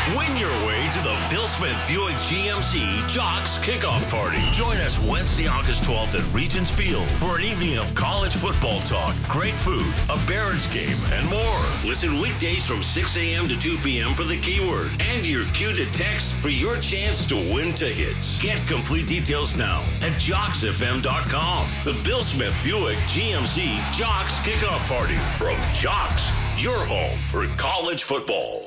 Win your way to the Bill Smith Buick GMC Jocks Kickoff Party. Join us Wednesday, August 12th at Regents Field for an evening of college football talk, great food, a Barons game, and more. Listen weekdays from 6 a.m. to 2 p.m. for the keyword and your cue to text for your chance to win tickets. Get complete details now at JocksFM.com. The Bill Smith Buick GMC Jocks Kickoff Party from Jocks, your home for college football.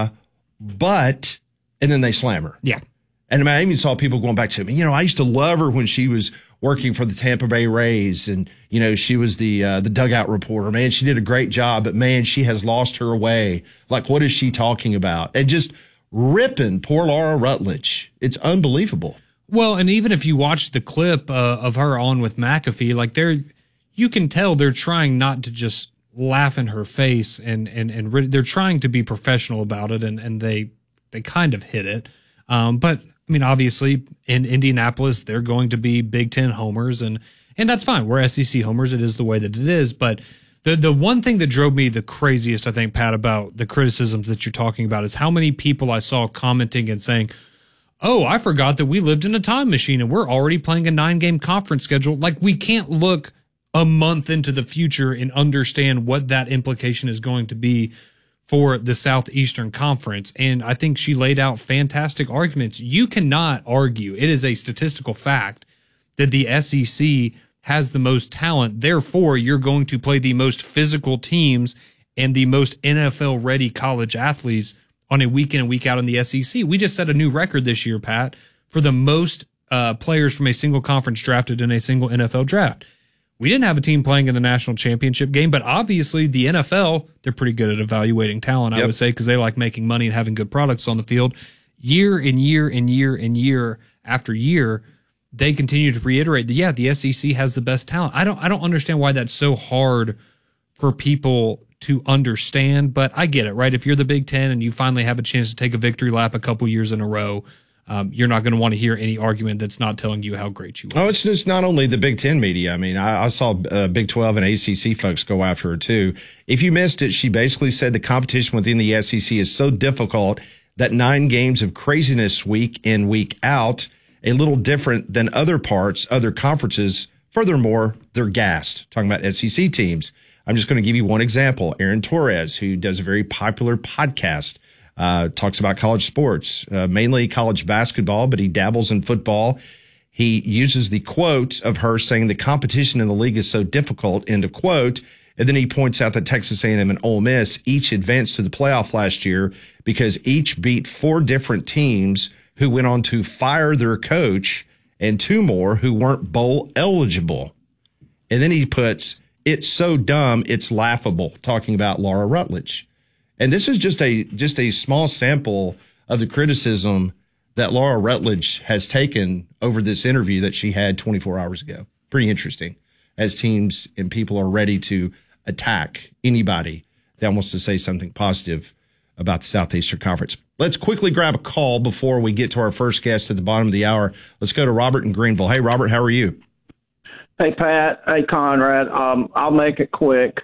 But, and then they slam her. Yeah. And I even saw people going back to me. I used to love her when she was working for the Tampa Bay Rays, and she was the dugout reporter. Man, she did a great job, but man, she has lost her way. Like, what is she talking about? And just ripping poor Laura Rutledge. It's unbelievable. Well, and even if you watch the clip of her on with McAfee, like you can tell they're trying not to just laugh in her face, and they're trying to be professional about it, and they kind of hit it. But I mean, obviously in Indianapolis, they're going to be Big Ten homers, and that's fine. We're SEC homers. It is the way that it is. But the one thing that drove me the craziest, I think, Pat, about the criticisms that you're talking about is how many people I saw commenting and saying, "Oh, I forgot that we lived in a time machine and we're already playing a 9-game conference schedule." Like, we can't look a month into the future and understand what that implication is going to be for the Southeastern Conference. And I think she laid out fantastic arguments. You cannot argue, it is a statistical fact, that the SEC has the most talent. Therefore, you're going to play the most physical teams and the most NFL-ready college athletes on a week in and week out in the SEC. We just set a new record this year, Pat, for the most players from a single conference drafted in a single NFL draft. We didn't have a team playing in the national championship game, but obviously the NFL, they're pretty good at evaluating talent, I would say, because they like making money and having good products on the field. Year and year and year and year after year, they continue to reiterate that, the SEC has the best talent. I don't understand why that's so hard for people to understand, but I get it, right? If you're the Big Ten and you finally have a chance to take a victory lap a couple years in a row, you're not going to want to hear any argument that's not telling you how great you are. Oh, it's just not only the Big Ten media. I mean, I saw Big 12 and ACC folks go after her too. If you missed it, she basically said the competition within the SEC is so difficult that 9 games of craziness week in, week out, a little different than other conferences. Furthermore, they're gassed. Talking about SEC teams. I'm just going to give you one example. Aaron Torres, who does a very popular podcast, talks about college sports, mainly college basketball, but he dabbles in football. He uses the quote of her saying the competition in the league is so difficult, end of quote. And then he points out that Texas A&M and Ole Miss each advanced to the playoff last year because each beat 4 different teams who went on to fire their coach and 2 more who weren't bowl eligible. And then he puts, it's so dumb, it's laughable, talking about Laura Rutledge. And this is just a small sample of the criticism that Laura Rutledge has taken over this interview that she had 24 hours ago. Pretty interesting, as teams and people are ready to attack anybody that wants to say something positive about the Southeastern Conference. Let's quickly grab a call before we get to our first guest at the bottom of the hour. Let's go to Robert in Greenville. Hey, Robert, how are you? Hey, Pat. Hey, Conrad. I'll make it quick.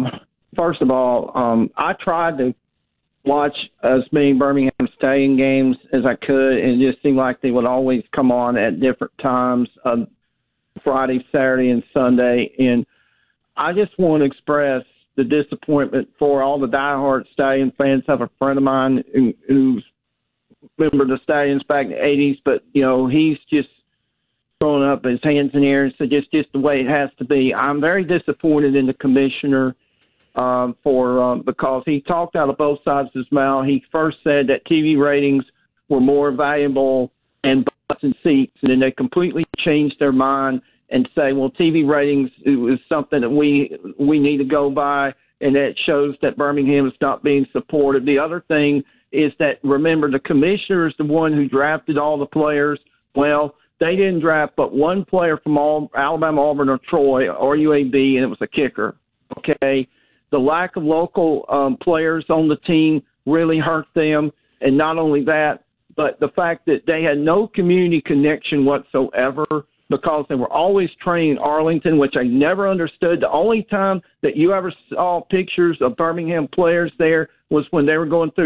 First of all, I tried to watch as many Birmingham Stallion games as I could, and it just seemed like they would always come on at different times, Friday, Saturday, and Sunday. And I just want to express the disappointment for all the diehard Stallion fans. I have a friend of mine who's member of the Stallions back in the 80s, but, he's just throwing up his hands in the air and said just the way it has to be. I'm very disappointed in the commissioner because he talked out of both sides of his mouth. He first said that TV ratings were more valuable and butts and seats, and then they completely changed their mind and say, well, TV ratings is something that we need to go by, and that shows that Birmingham is not being supported. The other thing is that, remember, the commissioner is the one who drafted all the players. Well, they didn't draft but one player from Alabama, Auburn, or Troy, or UAB, and it was a kicker. Okay? The lack of local players on the team really hurt them. And not only that, but the fact that they had no community connection whatsoever because they were always training in Arlington, which I never understood. The only time that you ever saw pictures of Birmingham players there was when they were going through